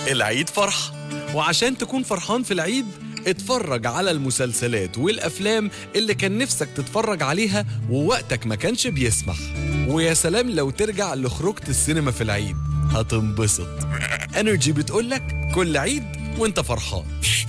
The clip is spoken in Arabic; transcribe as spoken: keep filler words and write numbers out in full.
العيد فرحة، وعشان تكون فرحان في العيد اتفرج على المسلسلات والأفلام اللي كان نفسك تتفرج عليها ووقتك ما كانش بيسمح. ويا سلام لو ترجع لخروجة السينما في العيد، هتنبسط. انرجي بتقولك كل عيد وانت فرحان.